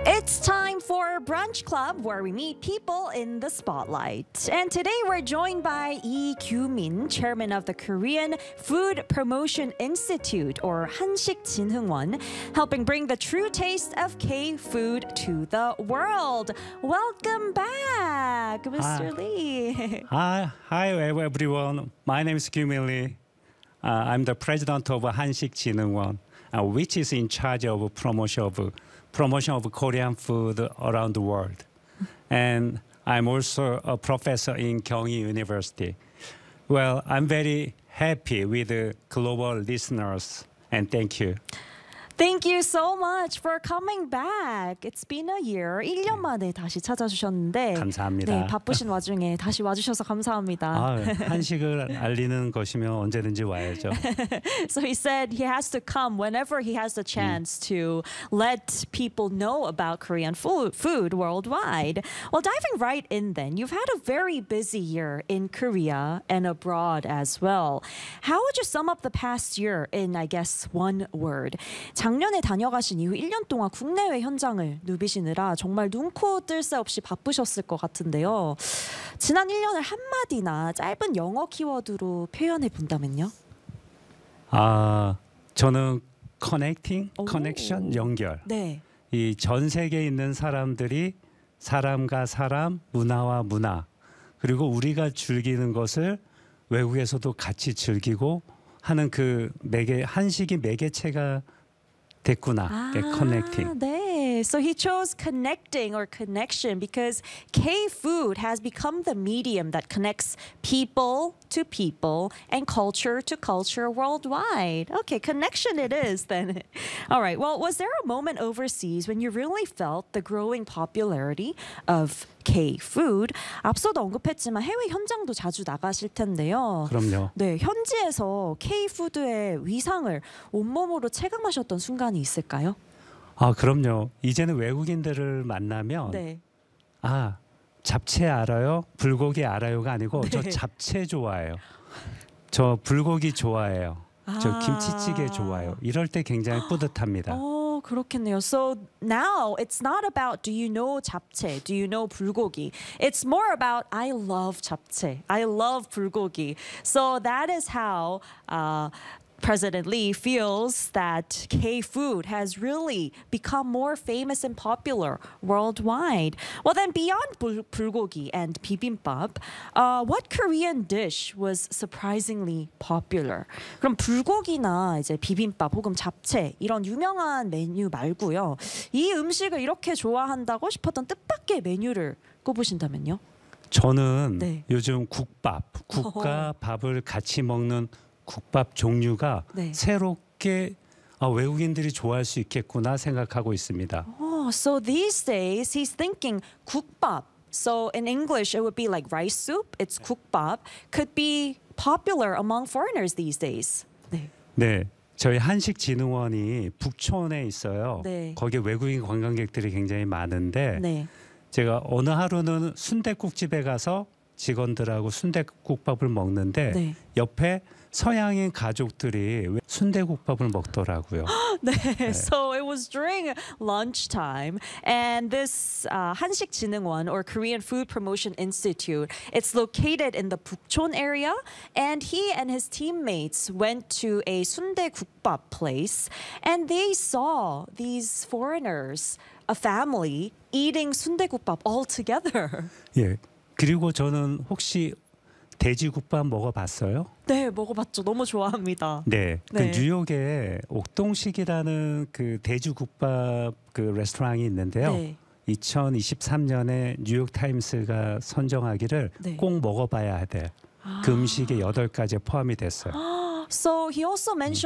It's time for Brunch Club, where we meet people in the spotlight. And today we're joined by Lee Kyu-min, chairman of the Korean Food Promotion Institute, or 한식진흥원, helping bring the true taste of K-food to the world. Welcome back, Mr. Lee. Hi everyone. My name is Kyu-min Lee. I'm the president of 한식진흥원, which is in charge of promotion of Korean food around the world. And I'm also a professor in Gyeonggi University. Well, I'm very happy with the global listeners, and thank you. Thank you so much for coming back. It's been a year. 1년 만에 다시 찾아주셨는데 감사합니다. 네, 바쁘신 와중에 다시 와주셔서 감사합니다. 한식을 알리는 것이면 언제든지 와야죠. So he said he has to come whenever he has the chance to let people know about Korean food worldwide. Well, diving right in then, you've had a very busy year in Korea and abroad as well. How would you sum up the past year in, I guess, one word? 작년에 다녀가신 이후 1년 동안 국내외 현장을 누비시느라 정말 눈코 뜰 새 없이 바쁘셨을 것 같은데요. 지난 1년을 한마디나 짧은 영어 키워드로 표현해 본다면요? 저는 커넥션, 연결. 네. 이 전 세계에 있는 사람들이 사람과 사람, 문화와 문화, 그리고 우리가 즐기는 것을 외국에서도 같이 즐기고 하는 그 한식이 매개체가 됐구나. connecting. 네. So he chose connecting or connection because K-food has become the medium that connects people to people and culture to culture worldwide. Okay, connection it is then. All right. Well, was there a moment overseas when you really felt the growing popularity of K-food? 앞서도 언급했지만 해외 현장도 자주 나가실 텐데요. 그럼요. 네, 현지에서 K-푸드의 위상을 온몸으로 체감하셨던 순간이 있을까요? 그럼요. 이제는 외국인들을 만나면 네. 잡채 알아요? 불고기 알아요가 아니고 저 잡채 좋아해요. 저 불고기 좋아해요. 저 김치찌개 좋아해요. 이럴 때 굉장히 뿌듯합니다. 그렇겠네요. So now it's not about do you know 잡채, do you know 불고기. It's more about I love 잡채, I love 불고기. So that is how President Lee feels that K-food has really become more famous and popular worldwide. Well, then beyond bulgogi and bibimbap, what Korean dish was surprisingly popular? 그럼 불고기나 이제 비빔밥 혹은 잡채 이런 유명한 메뉴 말고요. 이 음식을 이렇게 좋아한다고 싶었던 뜻밖의 메뉴를 꼽으신다면요? 저는 요즘 국과 밥을 같이 먹는 국밥 종류가 새롭게 외국인들이 좋아할 수 있겠구나 생각하고 있습니다. So these days he's thinking 국밥. So in English it would be like rice soup. It's 국밥. Could be popular among foreigners these days. 네. 저희 한식진흥원이 북촌에 있어요. 거기에 외국인 관광객들이 굉장히 많은데 제가 어느 하루는 순댓국집에 가서 직원들하고 순댓국밥을 먹는데 옆에 서양인 가족들이 순대국밥을 먹더라고요. So it was during lunchtime, and this 한식진흥원 or Korean Food Promotion Institute, it's located in the Bukchon area, and he and his teammates went to a 순대국밥 place, and they saw these foreigners, a family, eating 순대국밥 all together. 예. 그리고 저는 혹시 돼지국밥 먹어봤어요? 네, 먹어봤죠. 너무 좋아합니다. 네, 그 뉴욕에 옥동식이라는 그 돼지국밥 그 레스토랑이 있는데요. 2023년에 뉴욕 타임스가 선정하기를 꼭 먹어봐야 돼. 그 음식에 8가지에 포함이 됐어요. So he also mentioned